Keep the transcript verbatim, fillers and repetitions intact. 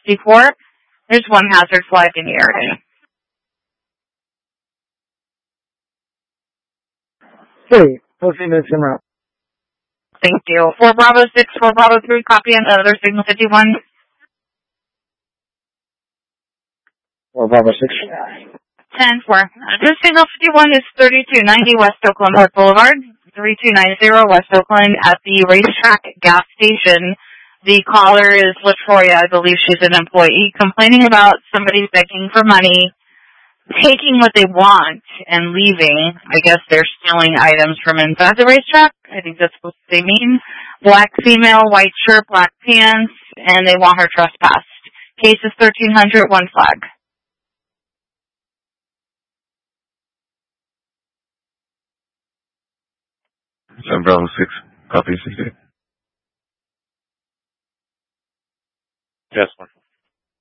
sixty-four. There's one hazard flag in the area. Hey, proceed minutes en route. Thank you. four Bravo six, four Bravo three, copy on other signal fifty-one. four Bravo six. ten four. This signal fifty-one is thirty-two ninety West Oakland Park Boulevard, thirty-two ninety West Oakland at the racetrack gas station. The caller is LaTroya. I believe she's an employee complaining about somebody begging for money, taking what they want, and leaving. I guess they're stealing items from inside the racetrack. I think that's what they mean. Black female, white shirt, black pants, and they want her trespassed. Case is thirteen hundred, one flag. seven Bravo six, copy sixty. Yes, one.